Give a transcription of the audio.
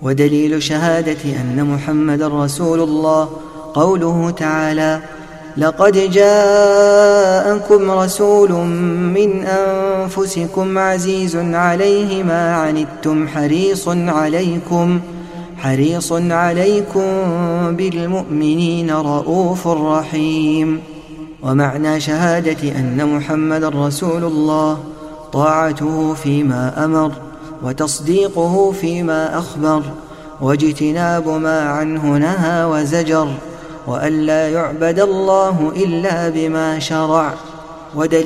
ودليل شهادة أن محمد رسول الله قوله تعالى: لقد جاءكم رسول من أنفسكم عزيز عليه ما عنتم حريص عليكم بالمؤمنين رؤوف رحيم. ومعنى شهادة أن محمد رسول الله طاعته فيما أمر، وتصديقه فيما أخبر، واجتناب ما عنه نهى وزجر، وأن لا يعبد الله إلا بما شرع.